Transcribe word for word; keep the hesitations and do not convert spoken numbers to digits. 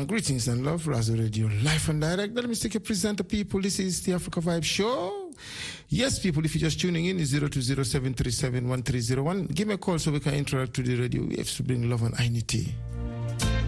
greetings and love, Razo Radio, live and direct. Let me take a presenter, people. This is the Africa Vibe Show. Yes, people, if you're just tuning in, it's zero two zero seven three seven one three zero one. Give me a call so we can interact to the radio. We have to bring love and unity.